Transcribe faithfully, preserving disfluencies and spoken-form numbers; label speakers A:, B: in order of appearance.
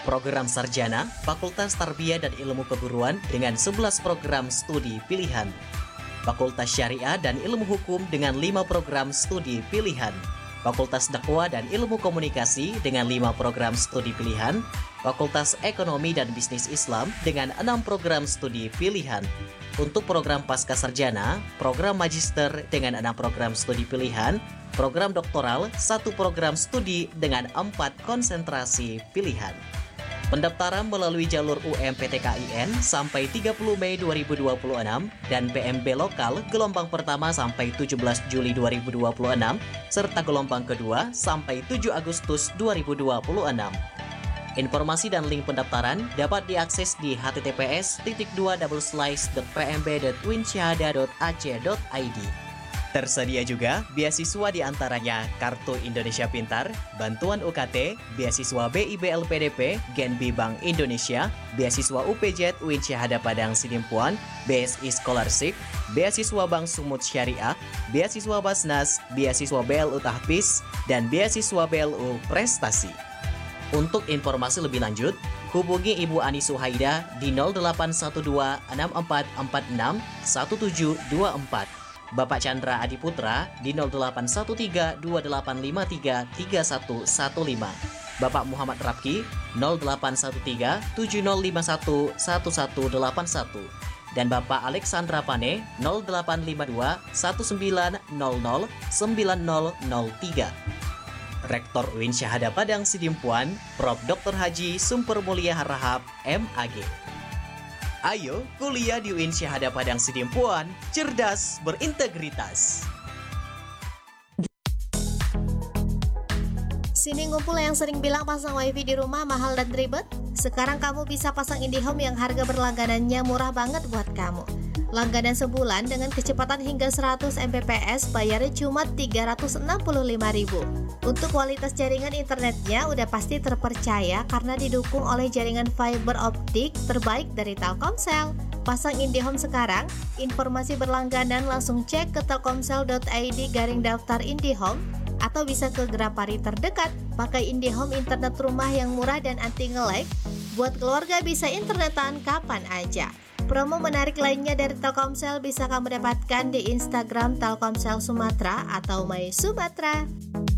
A: Program Sarjana, Fakultas Tarbiyah dan Ilmu Keguruan dengan sebelas program studi pilihan. Fakultas Syariah dan Ilmu Hukum dengan lima program studi pilihan. Fakultas Dakwah dan Ilmu Komunikasi dengan lima program studi pilihan. Fakultas Ekonomi dan Bisnis Islam dengan enam program studi pilihan. Untuk program Pasca Sarjana, program Magister dengan enam program studi pilihan, program doktoral, satu program studi dengan empat konsentrasi pilihan. Pendaftaran melalui jalur U M P T K I N sampai tiga puluh Mei dua ribu dua puluh enam dan P M B lokal gelombang pertama sampai tujuh belas Juli dua ribu dua puluh enam serta gelombang kedua sampai tujuh Agustus dua ribu dua puluh enam. Informasi dan link pendaftaran dapat diakses di h t t p s titik dua double slash dot p m b dot winsyahada dot a c dot i d. Tersedia juga beasiswa diantaranya Kartu Indonesia Pintar, Bantuan U K T, Beasiswa B I B L P D P, Genbi Bank Indonesia, Beasiswa U P J U I N Syahada Padang Sidimpuan, B S I Scholarship, Beasiswa Bank Sumut Syariah, Beasiswa Basnas, Beasiswa B L U Tahfiz, dan Beasiswa B L U Prestasi. Untuk informasi lebih lanjut, hubungi Ibu Ani Suhaida di nol delapan satu dua enam empat empat enam satu tujuh dua empat, Bapak Chandra Adiputra di nol delapan satu tiga dua delapan lima tiga tiga satu satu lima, Bapak Muhammad Rapki nol delapan satu tiga tujuh nol lima satu satu satu delapan satu, dan Bapak Alexandra Pane nol delapan lima dua satu sembilan nol nol sembilan nol nol tiga. Rektor U I N Syahada Padang Sidimpuan, Profesor Doktor Haji Sumper Mulia Harahap, M A G. Ayo kuliah di U I N Syahada Padang Sidimpuan, cerdas berintegritas.
B: Sini ngumpul yang sering bilang pasang wifi di rumah mahal dan ribet. Sekarang kamu bisa pasang IndiHome yang harga berlangganannya murah banget buat kamu. Langganan sebulan dengan kecepatan hingga seratus megabit per second bayarnya cuma tiga ratus enam puluh lima ribu rupiah. Untuk kualitas jaringan internetnya udah pasti terpercaya karena didukung oleh jaringan fiber optik terbaik dari Telkomsel. Pasang IndiHome sekarang, informasi berlangganan langsung cek ke telkomsel dot i d garing daftar IndiHome atau bisa ke Grapari terdekat. Pakai IndiHome internet rumah yang murah dan anti nge-lag, buat keluarga bisa internetan kapan aja. Promo menarik lainnya dari Telkomsel bisa kamu dapatkan di Instagram Telkomsel Sumatera atau My Sumatera.